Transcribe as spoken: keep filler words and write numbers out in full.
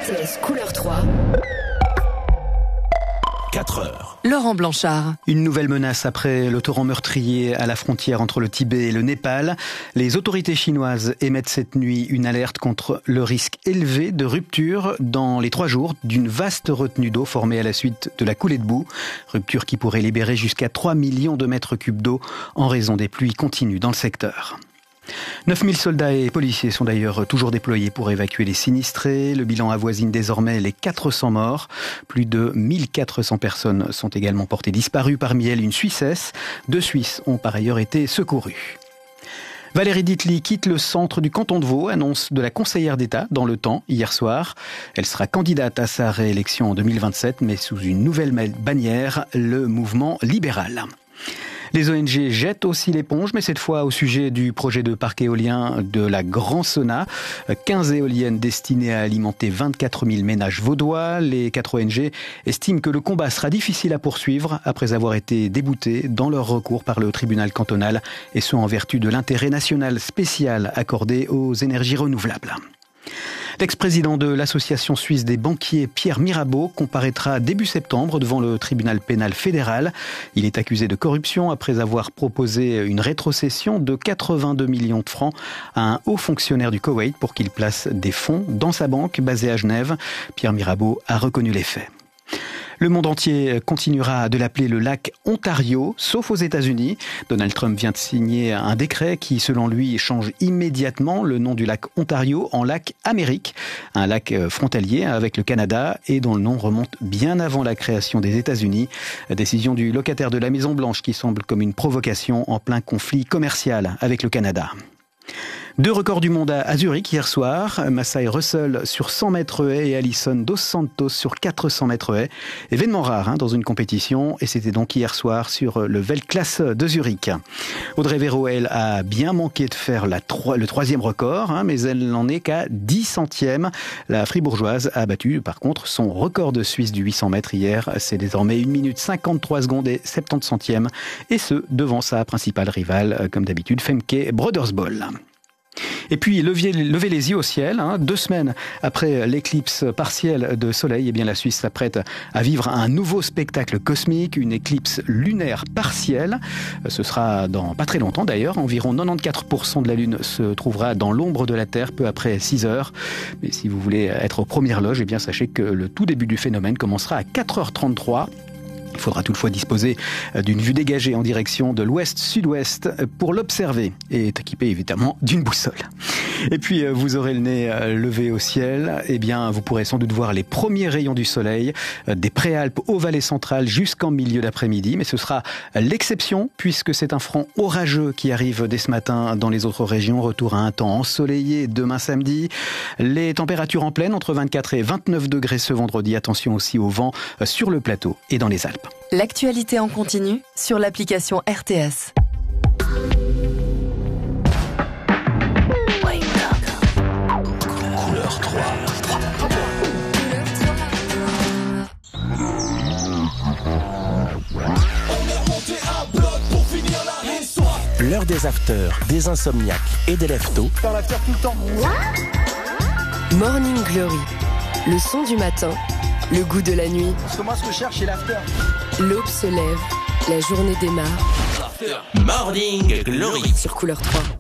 T S Couleur trois. quatre heures. Laurent Blanchard. Une nouvelle menace après le torrent meurtrier à la frontière entre le Tibet et le Népal. Les autorités chinoises émettent cette nuit une alerte contre le risque élevé de rupture dans les trois jours d'une vaste retenue d'eau formée à la suite de la coulée de boue. Rupture qui pourrait libérer jusqu'à trois millions de mètres cubes d'eau en raison des pluies continues dans le secteur. neuf mille soldats et policiers sont d'ailleurs toujours déployés pour évacuer les sinistrés. Le bilan avoisine désormais les quatre cents morts. Plus de mille quatre cents personnes sont également portées disparues, parmi elles une Suissesse. Deux Suisses ont par ailleurs été secourus. Valérie Ditely quitte le centre du canton de Vaud, annonce de la conseillère d'État dans Le Temps hier soir. Elle sera candidate à sa réélection en deux mille vingt-sept, mais sous une nouvelle bannière, le mouvement libéral. Les O N G jettent aussi l'éponge, mais cette fois au sujet du projet de parc éolien de la Grand Sona. quinze éoliennes destinées à alimenter vingt-quatre mille ménages vaudois. Les quatre O N G estiment que le combat sera difficile à poursuivre après avoir été déboutés dans leur recours par le tribunal cantonal, et ce en vertu de l'intérêt national spécial accordé aux énergies renouvelables. L'ex-président de l'association suisse des banquiers, Pierre Mirabeau, comparaîtra début septembre devant le tribunal pénal fédéral. Il est accusé de corruption après avoir proposé une rétrocession de quatre-vingt-deux millions de francs à un haut fonctionnaire du Koweït pour qu'il place des fonds dans sa banque basée à Genève. Pierre Mirabeau a reconnu les faits. Le monde entier continuera de l'appeler le lac Ontario, sauf aux États-Unis. Donald Trump vient de signer un décret qui, selon lui, change immédiatement le nom du lac Ontario en lac Amérique, un lac frontalier avec le Canada et dont le nom remonte bien avant la création des États-Unis. Décision du locataire de la Maison-Blanche qui semble comme une provocation en plein conflit commercial avec le Canada. Deux records du monde à Zurich hier soir. Massai Russell sur cent mètres haies et Alison Dos Santos sur quatre cents mètres haies. Événement rare hein, dans une compétition, et c'était donc hier soir sur le Weltklasse de Zurich. Audrey Véro, elle, a bien manqué de faire la tro- le troisième record, hein, mais elle n'en est qu'à dix centièmes. La fribourgeoise a battu par contre son record de Suisse du huit cents mètres hier. C'est désormais une minute cinquante-trois secondes et soixante-dix centièmes, et ce devant sa principale rivale, comme d'habitude, Femke Brodersbol. Et puis, lever, lever les yeux au ciel, hein, deux semaines après l'éclipse partielle de soleil, eh bien, la Suisse s'apprête à vivre un nouveau spectacle cosmique, une éclipse lunaire partielle. Ce sera dans pas très longtemps d'ailleurs, environ quatre-vingt-quatorze pour cent de la Lune se trouvera dans l'ombre de la Terre peu après six heures. Mais si vous voulez être aux premières loges, eh bien, sachez que le tout début du phénomène commencera à quatre heures trente-trois. Il faudra toutefois disposer d'une vue dégagée en direction de l'ouest-sud-ouest pour l'observer et être équipé évidemment d'une boussole. Et puis vous aurez le nez levé au ciel, eh bien vous pourrez sans doute voir les premiers rayons du soleil des Préalpes aux vallées centrales jusqu'en milieu d'après-midi, mais ce sera l'exception puisque c'est un front orageux qui arrive dès ce matin dans les autres régions. Retour à un temps ensoleillé demain samedi. Les températures en pleine entre vingt-quatre et vingt-neuf degrés ce vendredi. Attention aussi au vent sur le plateau et dans les Alpes. L'actualité en continu sur l'application R T S. Couleur trois. L'heure des afters, des insomniaques et des lève-tôt. Dans l'after tout le temps. Morning Glory, le son du matin, le goût de la nuit. Parce que moi, ce que je cherche, c'est l'after. L'aube se lève, la journée démarre. Morning Glory Sur Couleur trois.